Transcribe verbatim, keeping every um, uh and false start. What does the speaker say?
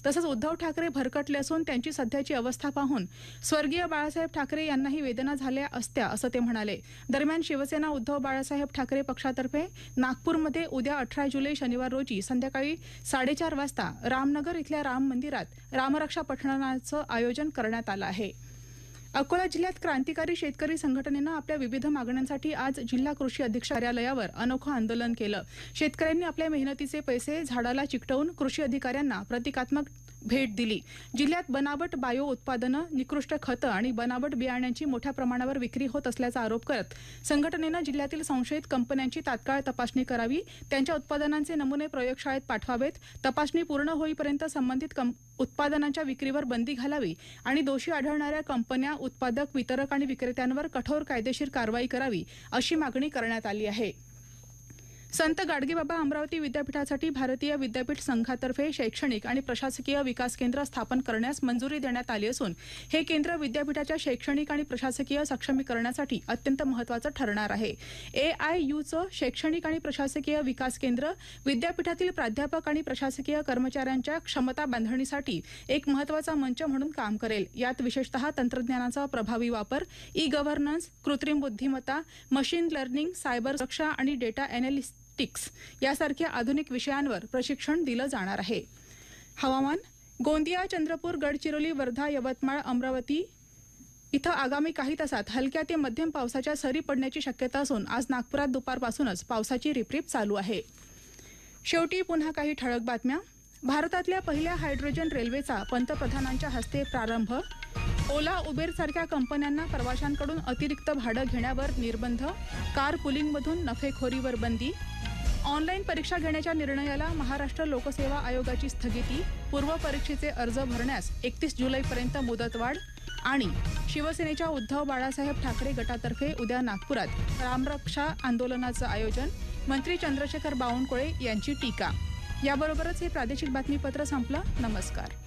तसंच उद्धव ठाकरे भरकटले असून त्यांची सध्याची अवस्था पाहून स्वर्गीय बाळासाहेब ठाकरे यांनाही वेदना झाल्या असत्या असं ते म्हणाले। दरम्यान शिवसेना उद्धव बाळासाहेब ठाकरे पक्षातर्फे नागपूरमध्ये उद्या अठरा जुलै शनिवार रोजी संध्याकाळी साडेचार वाजता रामनगर इथल्या राम मंदिरात रामरक्षा पठणाचं आयोजन करण्यात आलं आहे। अकोला जिल्ह्यात क्रांतिकारी शेतकरी संघटनेनं आपल्या विविध मागण्यांसाठी आज जिल्हा कृषी अधीक्षक कार्यालयावर अनोखं आंदोलन केलं। शेतकऱ्यांनी आपल्या मेहनतीचे पैसे झाडाला चिकटवून कृषी अधिकाऱ्यांना प्रतिकात्मक भेट दिली। जिल्ह्यात बनावट बायो उत्पादनं, निकृष्ट खतं आणि बनावट बियाण्यांची मोठ्या प्रमाणावर विक्री होत असल्याचा आरोप करत संघटनेनं जिल्ह्यातील संशयित कंपन्यांची तात्काळ तपासणी करावी, त्यांच्या उत्पादनांचे नमुने प्रयोगशाळेत पाठवावेत, तपासणी पूर्ण होईपर्यंत संबंधित उत्पादनांच्या विक्रीवर बंदी घालावी आणि दोषी आढळणाऱ्या कंपन्या, उत्पादक, वितरक आणि विक्रेत्यांवर कठोर कायदेशीर कारवाई करावी अशी मागणी करण्यात आली आहे। संत गाडगेबाबा अमरावती विद्यापीठासाठी भारतीय विद्यापीठ संघातर्फे शैक्षणिक आणि प्रशासकीय विकास केंद्र स्थापन करण्यास मंजुरी देण्यात आली असून हे केंद्र विद्यापीठाच्या शैक्षणिक आणि प्रशासकीय सक्षमीकरणासाठी अत्यंत महत्त्वाचं ठरणार आहे। एआययूचं शैक्षणिक आणि प्रशासकीय विकास केंद्र विद्यापीठातील प्राध्यापक आणि प्रशासकीय कर्मचाऱ्यांच्या क्षमता बांधणीसाठी एक महत्त्वाचा मंच म्हणून काम करेल। यात विशेषतः तंत्रज्ञानाचा प्रभावी वापर, ई गव्हर्नन्स, कृत्रिम बुद्धिमत्ता, मशीन लर्निंग, सायबर सुरक्षा आणि डेटा एनालिस्ट यासारख्या आधुनिक विषयांवर प्रशिक्षण दिलं जाणार आहे। हवामान गोंदिया, चंद्रपूर, गडचिरोली, वर्धा, यवतमाळ, अमरावती इथं आगामी काही तासात हलक्या ते मध्यम पावसाच्या सरी पडण्याची शक्यता असून आज नागपुरात दुपारपासूनच पावसाची रिपरिप चालू आहे। शेवटी पुन्हा काही ठळक बातम्या। भारतातल्या पहिल्या हायड्रोजन रेल्वेचा पंतप्रधानांच्या हस्ते प्रारंभ। ओला, उबेर सारख्या कंपन्यांना प्रवाशांकडून अतिरिक्त भाडं घेण्यावर निर्बंध। कार पुलिंगमधून नफेखोरीवर बंदी। ऑनलाईन परीक्षा घेण्याच्या निर्णयाला महाराष्ट्र लोकसेवा आयोगाची स्थगिती। पूर्व परीक्षेचे अर्ज भरण्यास एकतीस जुलैपर्यंत मुदतवाढ। आणि शिवसेनेच्या उद्धव बाळासाहेब ठाकरे गटातर्फे उद्या नागपुरात रामरक्षा आंदोलनाचं आयोजन। मंत्री चंद्रशेखर बावनकुळे यांची टीका। याबरोबरच हे प्रादेशिक बातमीपत्र संपलं। नमस्कार।